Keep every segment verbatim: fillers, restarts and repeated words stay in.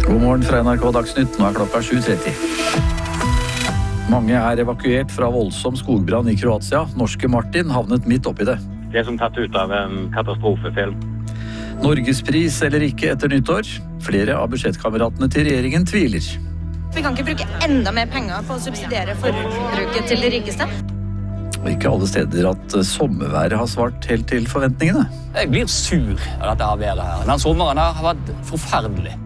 God morgen fra N R K Dagsnytt, nå er klokka sju tretti. Mange er evakuert fra voldsom skogbrann i Kroatia. Norske Martin havnet midt oppi det. Det er som tatt ut av en katastrofefilm. Norgespris eller ikke etter nyttår. Flere av budsjettkameratene til regjeringen tviler. Vi kan ikke bruke enda mer penger på å subsidiere forbruket til de rikeste. Og ikke alle steder at sommerværet har svart helt til forventningene. Jeg blir sur av dette her været her. Den sommeren her har vært forferdelig.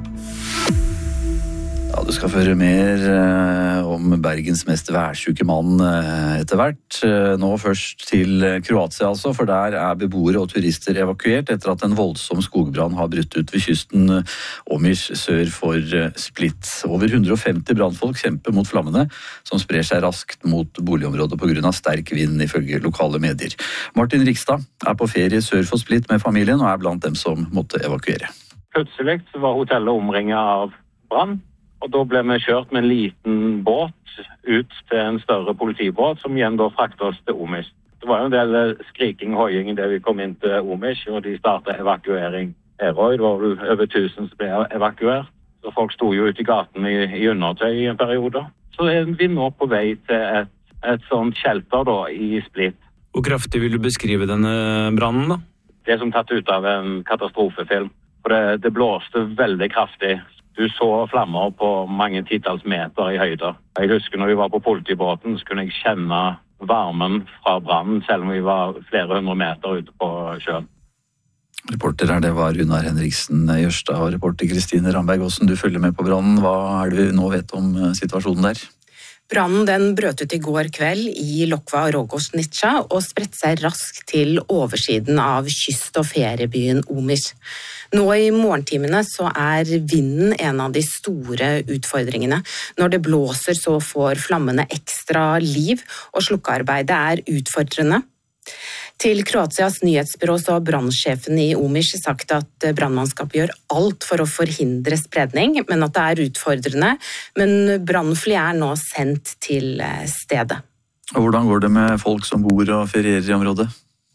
Ja, du skal føre mer eh, om Bergens mest værsyke mann eh, etter hvert. Eh, nå først til Kroatia altså, for der er beboere og turister evakuert etter at en voldsom skogbrann har brutt ut ved kysten eh, Omiš sør for eh, Split. Over hundre og femti brannfolk kjemper mot flammene, som sprer seg raskt mot boligområdet på grunn av sterk vind, ifølge lokale medier. Martin Rikstad er på ferie sør for Split med familien og er blant dem som måtte evakuere. Plutselig var hotellet omringet av brann. Og da ble vi kjørt med en liten båt ut til en større politibåt, som igjen da fraktet oss til Omiš. Det var jo en del skriking og hoiing da vi kom inn til Omiš, og de startet evakuering her også. Det var vel over tusen som ble evakuert. Så folk sto jo ute i gaten i, i undertøy i en periode. Så er vi nå på vei til et, et sånt shelter da, i Split. Hvor kraftig vil du beskrive denne brannen da? Det er som tatt ut av en katastrofefilm. For det, det blåste veldig kraftig. Du så flammer på mange titalls meter i høyde. Jeg husker når vi var på politibåten, så kunne jeg kjenne varmen fra brannen, selv om vi var flere hundre meter ute på sjøen. Reporter her, det var Runar Henriksen Jørstad, og reporter Kristine Ramberg Aasen, du følger med på brannen. Hva er det vi nå vet om situasjonen der? Brannen den brøt ut i går kveld i Lokva og Rogosnica og spredte seg raskt til oversiden av kyst- og feriebyen Omiš. Nå i morgentimene så er vinden en av de store utfordringene. Når det blåser så får flammene ekstra liv, og slukkearbeidet er utfordrende. Til Kroatias nyhetsbyrå så har brannsjefen i Omiš sagt at brannmannskapet gjør alt for å forhindre spredning, men at det er utfordrende. Men brannfly er nå sendt til stedet. Og hvordan går det med folk som bor og ferierer i området?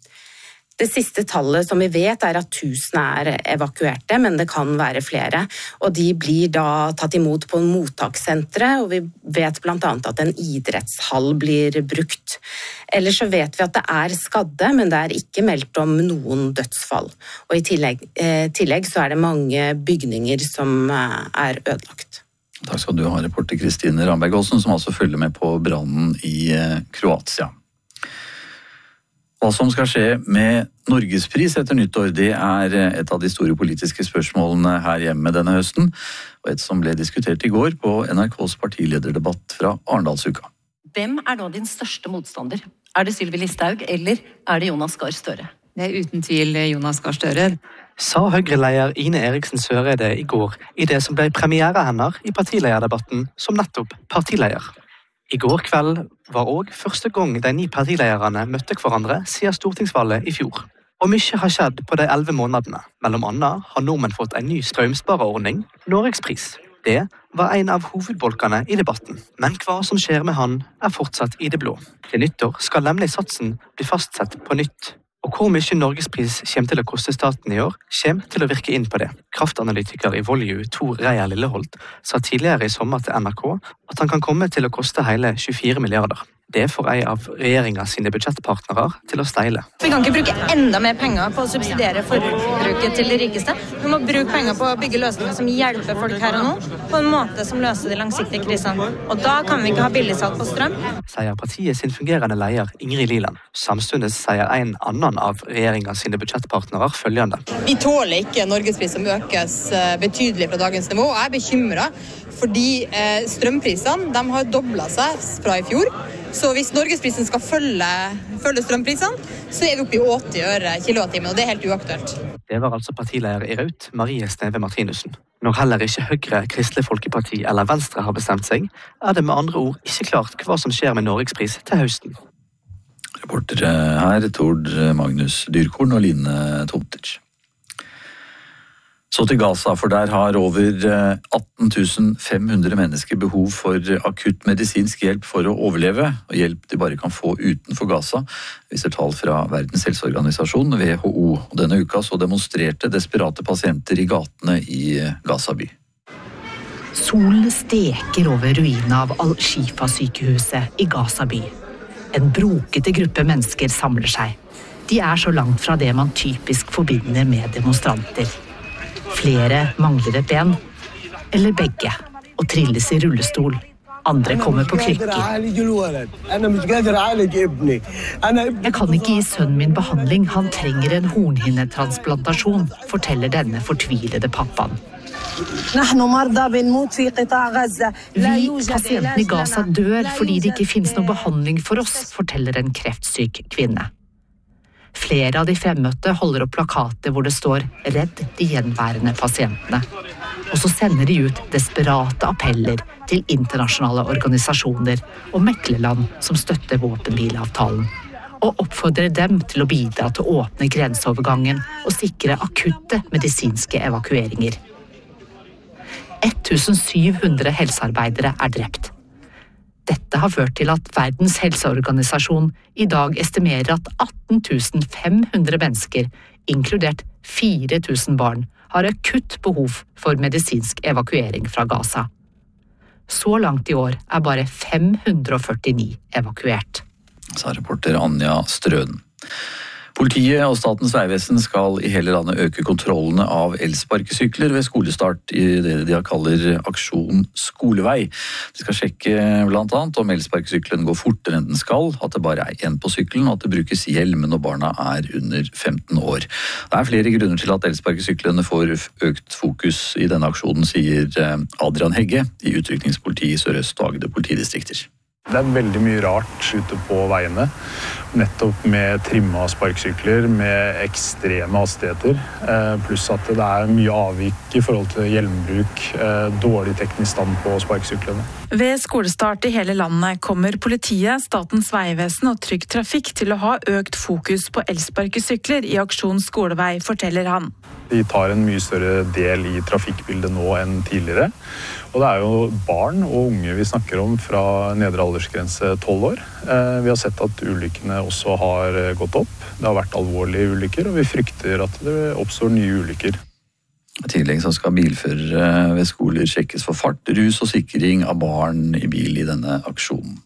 Det siste tallet som vi vet er at tusen er evakuerte, men det kan være flere. Og de blir da tatt imot på mottakssentre, og vi vet blant annet at en idrettshall blir brukt. Ellers så vet vi at det er skadde, men det er ikke meldt om noen dødsfall. Og i tillegg, eh, tillegg så er det mange bygninger som er ødelagt. Takk skal du ha, reporter Kristine Ramberg Aasen, som altså følger med på brannen i Kroatia. Hva som skal skje med Norgespris etter nyttår, det er et av de store politiske spørsmålene her hjemme denne høsten, og et som ble diskutert i går på N R K's partilederdebatt fra Arendalsuka. Hvem er nå din største motstander? Er det Sylvi Listhaug, eller er det Jonas Gahr Støre? Det er uten tvil Jonas Gahr Støre. Sa Høyre-leder Ine Eriksen Søreide i går i det som ble premiere hennes i partilederdebatten som nettopp partileder. I går kveld var også første gang de ni partilederne møtte hverandre siden stortingsvalget i fjor. Og mye har skjedd på de elleve månedene. Mellom annet har nordmenn fått en ny strømspareordning, Norgespris. Det var en av hovedbolkene i debatten. Men hva som skjer med han er fortsatt i det blå. Til nyttår skal nemlig satsen bli fastsett på nytt. Og hvor mye Norgespris kommer til å koste staten i år, kommer til å virke inn på det. Kraftanalytiker i Volue, Tor Reier Lilleholt, sa tidligere i sommer til N R K at han kan komme til å koste hele tjuefire milliarder. Det får en av regjeringens sine budsjettpartnere til å steile. Vi kan ikke bruke enda mer penger på å subsidiere forbruket til de rikeste. Vi må bruke penger på å bygge løsninger som hjelper folk her og nå, på en måte som løser de langsiktige krisene. Og da kan vi ikke ha billigsalg på strøm. Sier partiet sin fungerende leder Ingrid Liland. Samtidig sier en annen av regjeringens sine budsjettpartnere følgende. Vi tåler ikke Norgespris som økes betydelig fra dagens nivå, og jeg er bekymret fordi strømprisene de har doblet seg fra i fjor. Så hvis Norgesprisen skal følge, følge strømprisene, så er vi oppe i åtti øre kilowattimen, og det er helt uaktuelt. Det var altså partileder i Raut, Marie Sneve Martinussen. Når heller ikke Høyre, Kristelig Folkeparti eller Venstre har bestemt seg, er det med andre ord ikke klart hva som skjer med Norgespris til høsten. Reportere her, Tord Magnus Dyrkorn og Line Tomtic. Så til Gaza, for der har over atten tusen fem hundre mennesker behov for akutt medisinsk hjelp for å overleve, og hjelp de bare kan få utenfor Gaza, viser tall fra Verdens helseorganisasjon, W H O. Og denne uka så demonstrerte desperate pasienter i gatene i Gaza by. Solen steker over ruinene av Al-Shifa-sykehuset i Gaza by. En brokete gruppe mennesker samler seg. De er så langt fra det man typisk forbinder med demonstranter. Flere mangler et ben, eller begge, og trilles i rullestol. Andre kommer på krykker. Jeg kan ikke gi sønnen min behandling, han trenger en hornhinnetransplantasjon, forteller denne fortvilede pappaen. Vi, pasientene i Gaza, dør fordi det ikke finnes noe behandling for oss, forteller en kreftsyk kvinne. Flere av de fremmøtte holder opp plakater hvor det står «Redd de gjenværende pasientene». Og så sender de ut desperate appeller til internasjonale organisasjoner og meklerland som støtter våpenhvileavtalen, og oppfordrer dem til å bidra til å åpne grenseovergangen og sikre akutte medisinske evakueringer. sytten hundre helsearbeidere er drept. Dette har ført til at Verdens helseorganisasjon i dag estimerer at atten tusen fem hundre mennesker, inkludert fire tusen barn, har akutt behov for medisinsk evakuering fra Gaza. Så langt i år er bare fem hundre førtini evakuert. Sa reporter Anja Strøden. Politiet og Statens vegvesen skal i hele landet øke kontrollene av elsparkesykler ved skolestart i det de kaller Aksjon Skolevei. De skal sjekke blant annet om elsparkesykkelen går fortere enn den skal, at det bare er en på sykkelen, og at det brukes hjelm når barna er under femten år. Det er flere grunner til at elsparkesyklene får økt fokus i denne aksjonen, sier Adrian Hegge i Utrykningspolitiet i Sør-Øst og Agder politidistrikter. Det er veldig mye rart ute på veiene, nettopp med trimma sparksykler, med ekstreme hastigheter, pluss at det er mye avvik i forhold til hjelmbruk, dårlig teknisk stand på sparkesyklene. Ved skolestart i hele landet kommer politiet, Statens vegvesen og Trygg Trafikk til å ha økt fokus på elsparkesykler i Aksjon Skolevei, forteller han. De tar en mye større del i trafikkbildet nå enn tidligere. Og det er jo barn og unge vi snakker om fra nedre aldersgrense tolv år. Vi har sett at ulykkene også har gått opp. Det har vært alvorlige ulykker, og vi frykter at det oppstår nye ulykker. I tillegg så skal bilførere ved skoler sjekkes for fart, rus og sikring av barn i bil i denne aksjonen.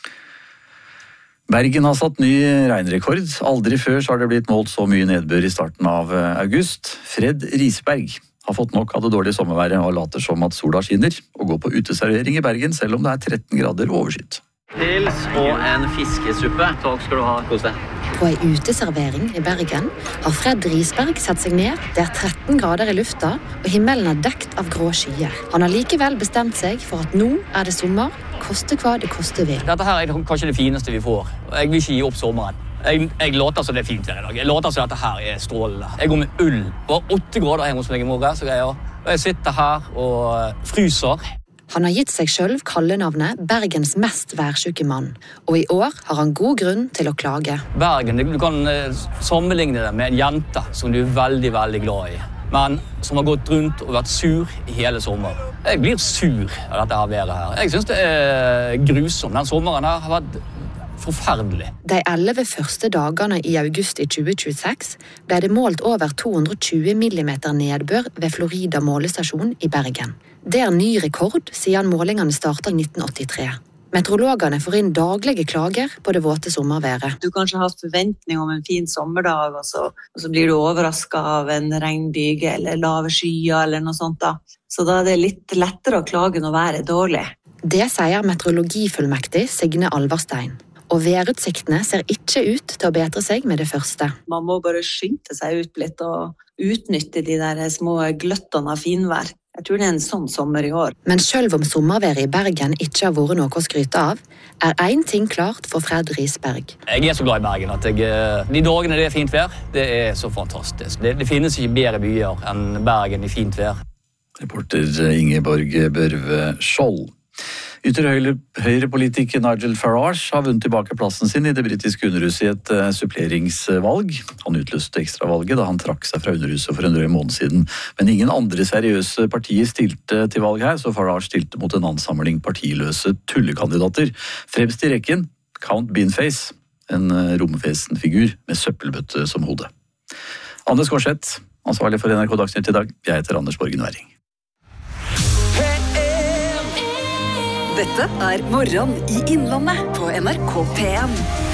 Bergen har satt ny regnrekord. Aldri før så har det blitt målt så mye nedbør i starten av august. Fred Risberg har fått nok av det dårlige sommerværet og later som at sola skinner, og går på uteservering i Bergen selv om det er tretten grader overskyet. Pils og en fiskesuppe. Takk skal du ha, kos deg. På ei uteservering i Bergen har Fred Risberg satt seg ned. Det er tretten grader i lufta, og himmelen er dekt av grå skyer. Han har likevel bestemt seg for at nå er det sommer, koste hva det koste vil. Dette her er kanskje det fineste vi får. Jeg vil ikke gi opp sommeren. Jeg, jeg låter som det er fint her i dag. Jeg låter som dette her er strålende. Jeg går med ull. Det var åtte grader hjemme hos meg i morgen, så greier. Og jeg sitter her og fryser. Han har gitt seg selv kallenavnet Bergens mest værsjuke mann, og i år har han god grunn til å klage. Bergen, du kan sammenligne det med en jente som du er veldig, veldig glad i, men som har gått rundt og vært sur i hele sommer. Jeg blir sur av dette her været her. Jeg synes det er grusomt. Den sommeren her har vært forferdelig. De elleve første dagene i august i tjue tjueseks ble det målt over to hundre og tjue millimeter nedbør ved Florida målestasjon i Bergen. Det er ny rekord siden målingene startet i nitten åttitre. Meteorologene får inn daglige klager på det våte sommerværet. Du kanskje har hatt forventning om en fin sommerdag, og så, og så blir du overrasket av en regnbyge eller lave skyer eller noe sånt da. Så da er det litt lettere å klage når været er dårlig. Det sier meteorologifullmektig Signe Alvarstein. Og værutsiktene ser ikke ut til å bedre seg med det første. Man må bare skynde seg ut litt og utnytte de der små gløttene av finvær. Jeg tror det er en sånn sommer i år. Men selv om sommerværet i Bergen ikke har vært noe å skryte av, er en ting klart for Fred Risberg. Jeg er så glad i Bergen at jeg, de dagene det er fint vær, det er så fantastisk. Det, det finnes ikke bedre byer enn Bergen i fint vær. Reporter Ingeborg Børve Skjold. Ytterhøyrepolitiker Nigel Farage har vunnet tilbake plassen sin i det britiske underhuset i et uh, suppleringsvalg. Han utløste ekstravalget da han trakk seg fra underhuset for en drøy måned siden. Men ingen andre seriøse partier stilte til valg her, så Farage stilte mot en ansamling partiløse tullekandidater. Fremst i rekken, Count Beanface, en uh, romfesen figur med søppelbøtte som hode. Anders Korseth, ansvarlig for N R K Dagsnytt i dag. Jeg heter Anders Borgen Werring. Dette er Morgen i Innlandet på N R K P en.